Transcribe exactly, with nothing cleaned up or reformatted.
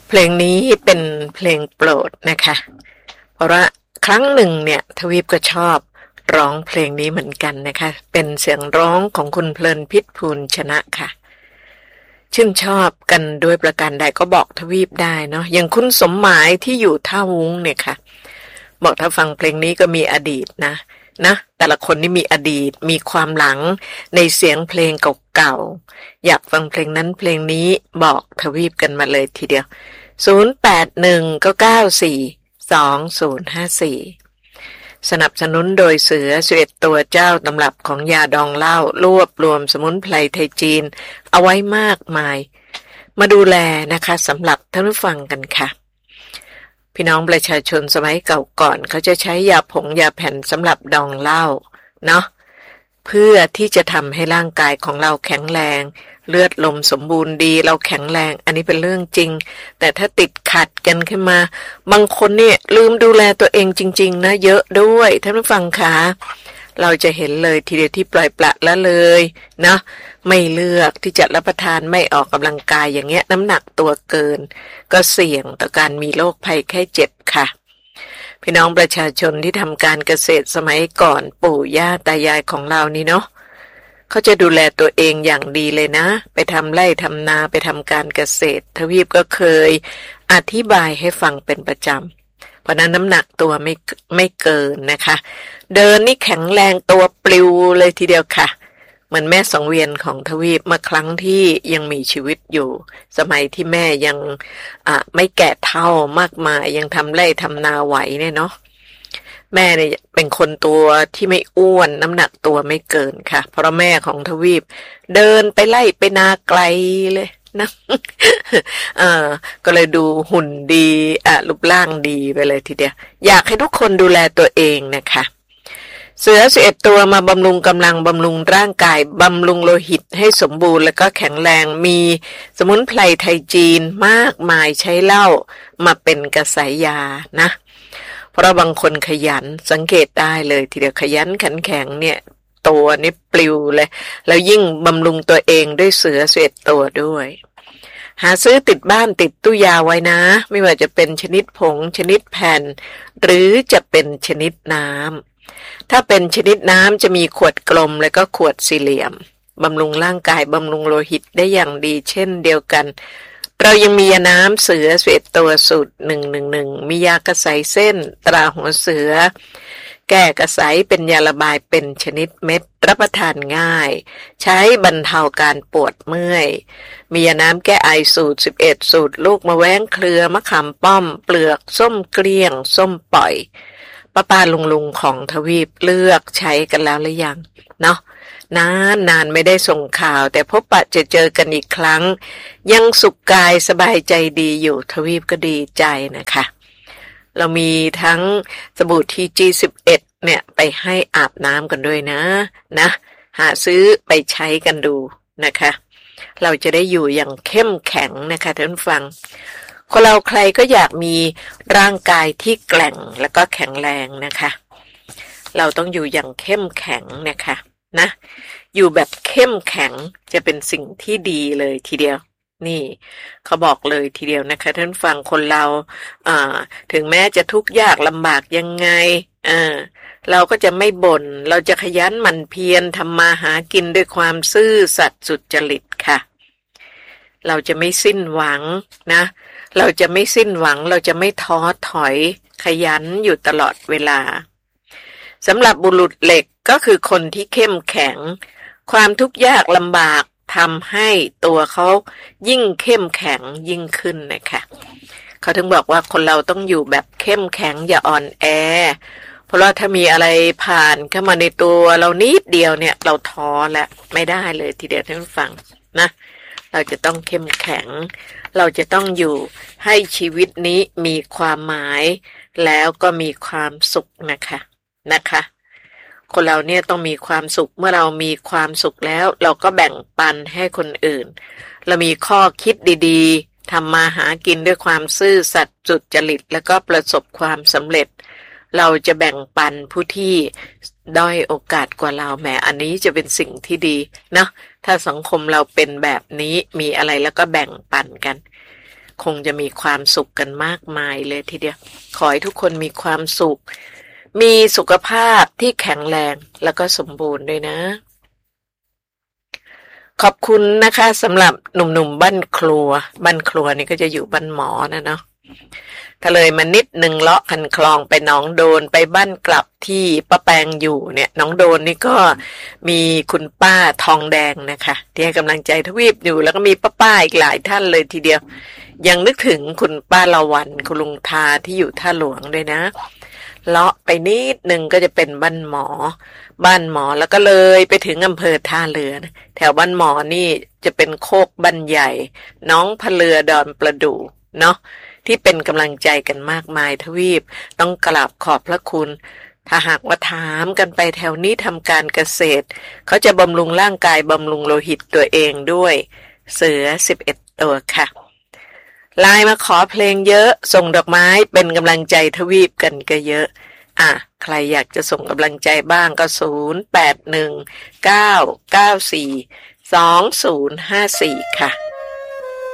เพลงนี้เป็นเพลงโปรดนะคะเพราะว่าครั้งหนึ่งเนี่ยทวีปก็ชอบร้องเพลงนี้เหมือนกันนะคะเป็นเสียงร้องของคุณเพลินพิษภูลชนะค่ะชื่นชอบกันด้วยประการใดก็บอกทวีปได้เนาะอย่างคุณสมหมายที่อยู่ท่าวุ้งเนี่ยค่ะบอกถ้าฟังเพลงนี้ก็มีอดีตนะนะแต่ละคนนี่มีอดีตมีความหลังในเสียงเพลงเก่าๆอยากฟังเพลงนั้นเพลงนี้บอกทวีปกันมาเลยทีเดียวศูนย์ แปด หนึ่ง เก้า สี่ สอง ศูนย์ ห้า สี่สนับสนุนโดยเสือสิบเอ็ดตัวเจ้าตำรับของยาดองเหล้ารวบรวมสมุนไพรไทยจีนเอาไว้มากมายมาดูแลนะคะสำหรับท่านผู้ฟังกันค่ะพี่น้องประชาชนสมัยเก่าก่อนเขาจะใช้ยาผงยาแผ่นสำหรับดองเหล้าเนาะเพื่อที่จะทำให้ร่างกายของเราแข็งแรงเลือดลมสมบูรณ์ดีเราแข็งแรงอันนี้เป็นเรื่องจริงแต่ถ้าติดขัดกันขึ้นมาบางคนเนี่ยลืมดูแลตัวเองจริงๆนะเยอะด้วยท่านผู้ฟังคะเราจะเห็นเลยทีเดียวที่ปล่อยปละละเลยนะไม่เลือกที่จะรับประทานไม่ออกกำลังกายอย่างเงี้ยน้ำหนักตัวเกินก็เสี่ยงต่อการมีโรคภัยไข้เจ็บค่ะพี่น้องประชาชนที่ทำการเกษตรสมัยก่อนปู่ย่าตายายของเรานี่เนาะเขาจะดูแลตัวเองอย่างดีเลยนะไปทำไร่ทำนาไปทำการเกษตรทวีปก็เคยอธิบายให้ฟังเป็นประจำเพราะนั้นน้ำหนักตัวไม่ไม่เกินนะคะเดินนี่แข็งแรงตัวปลิวเลยทีเดียวค่ะเหมือนแม่สังเวียนของทวีปเมื่อครั้งที่ยังมีชีวิตอยู่สมัยที่แม่ยังอ่ะไม่แก่เท่ามากมายยังทำไร่ทำนาไหวเนี่ยเนาะแม่เนี่ยเป็นคนตัวที่ไม่อ้วนน้ำหนักตัวไม่เกินค่ะเพราะแม่ของทวีปเดินไปไล่ไปนาไกลเลยนะเออก็เลยดูหุ่นดีอ่ะรูปร่างดีไปเลยทีเดียวอยากให้ทุกคนดูแลตัวเองนะคะเสือสิบเอ็ดตัวมาบำรุงกำลังบำรุงร่างกายบำรุงโลหิตให้สมบูรณ์แล้วก็แข็งแรงมีสมุนไพรไทยจีนมากมายใช้เหล้ามาเป็นกระสายยานะเพราะบางคนขยันสังเกตได้เลยทีเดียวขยันขันแข็งเนี่ยตัวนี่ปลิวเลยแล้วยิ่งบำรุงตัวเองด้วยเสือสิบเอ็ดตัวด้วยหาซื้อติดบ้านติดตู้ยาไว้นะไม่ว่าจะเป็นชนิดผงชนิดแผ่นหรือจะเป็นชนิดน้ำถ้าเป็นชนิดน้ำจะมีขวดกลมแล้วก็ขวดสี่เหลี่ยมบำรุงร่างกายบำรุงโลหิตได้อย่างดีเช่นเดียวกันเรายังมียาน้ำเสือสิบเอ็ดตัวสูตรหนึ่งหนึ่งหนึ่งมียากระสายเส้นตราหัวเสือแก้กระสายเป็นยาระบายเป็นชนิดเม็ดรับประทานง่ายใช้บรรเทาการปวดเมื่อยมียาน้ำแก้ไอสูตรสิบเอ็ดสูตรลูกมะแว้งเครือมะขามป้อมเปลือกส้มเกลี้ยงส้มปล่อยป้าป้าลุงลุงของทวีปเลือกใช้กันแล้วหรือยังเนาะนานนานไม่ได้ส่งข่าวแต่พบปะจะเจอกันอีกครั้งยังสุขกายสบายใจดีอยู่ทวีปก็ดีใจนะคะเรามีทั้งสบู่ทีจีสิบเอ็ดเนี่ยไปให้อาบน้ำกันด้วยนะนะหาซื้อไปใช้กันดูนะคะเราจะได้อยู่อย่างเข้มแข็งนะคะท่านผู้ฟังคนเราใครก็อยากมีร่างกายที่แกร่งแล้วก็แข็งแรงนะคะเราต้องอยู่อย่างเข้มแข็งนะคะนะอยู่แบบเข้มแข็งจะเป็นสิ่งที่ดีเลยทีเดียวนี่เขาบอกเลยทีเดียวนะคะท่านฟังคนเราอ่าถึงแม้จะทุกข์ยากลำบากยังไงอ่าเราก็จะไม่บ่นเราจะขยันหมั่นเพียรทำมาหากินด้วยความซื่อสัตย์สุจริตค่ะเราจะไม่สิ้นหวังนะเราจะไม่สิ้นหวังเราจะไม่ท้อถอยขยันอยู่ตลอดเวลาสำหรับบุรุษเหล็กก็คือคนที่เข้มแข็งความทุกข์ยากลำบากทำให้ตัวเขายิ่งเข้มแข็งยิ่งขึ้นนะคะเขาถึงบอกว่าคนเราต้องอยู่แบบเข้มแข็งอย่าอ่อนแอเพราะว่าถ้ามีอะไรผ่านเข้ามาในตัวเรานิดเดียวเนี่ยเราท้อแล้วไม่ได้เลยทีเดียวท่านฟังนะเราจะต้องเข้มแข็งเราจะต้องอยู่ให้ชีวิตนี้มีความหมายแล้วก็มีความสุขนะคะนะคะคนเราเนี่ยต้องมีความสุขเมื่อเรามีความสุขแล้วเราก็แบ่งปันให้คนอื่นเรามีข้อคิดดีๆทำมาหากินด้วยความซื่อสัตย์สุจริตแล้วก็ประสบความสำเร็จเราจะแบ่งปันผู้ที่ด้อยโอกาสกว่าเราแหมอันนี้จะเป็นสิ่งที่ดีเนาะถ้าสังคมเราเป็นแบบนี้มีอะไรแล้วก็แบ่งปันกันคงจะมีความสุขกันมากมายเลยทีเดียวขอให้ทุกคนมีความสุขมีสุขภาพที่แข็งแรงแล้วก็สมบูรณ์ด้วยนะขอบคุณนะคะสำหรับหนุ่มๆบ้านครัวบ้านครัวนี่ก็จะอยู่บ้านหมอนะเนาะถ้าเลยมานิดหนึ่งเลาะคันคลองไปหนองโดนไปบ้านกลับที่ป้าแปงอยู่เนี่ยหนองโดนนี่ก็มีคุณป้าทองแดงนะคะที่ให้กำลังใจทวีปอยู่แล้วก็มีป้าป้าอีกหลายท่านเลยทีเดียวยังนึกถึงคุณป้าละวันคุณลุงทาที่อยู่ท่าหลวงด้วยนะเลาะไปนิดหนึ่งก็จะเป็นบ้านหมอบ้านหมอแล้วก็เลยไปถึงอำเภอท่าเรือนะแถวบ้านหมอนี่จะเป็นโคกบ้านใหญ่น้องพะเลือดอนประดู่เนาะที่เป็นกำลังใจกันมากมายทวีปต้องกราบขอบพระคุณถ้าหากว่าถามกันไปแถวนี้ทำการเกษตรเขาจะบำรุงร่างกายบำรุงโลหิตตัวเองด้วยเสือสิบเอ็ดตัวค่ะไลน์มาขอเพลงเยอะส่งดอกไม้เป็นกำลังใจทวีปกันก็เยอะอ่ะใครอยากจะส่งกำลังใจบ้างก็ศูนย์ แปด หนึ่ง เก้า เก้า สี่ สอง ศูนย์ ห้า สี่ค่ะ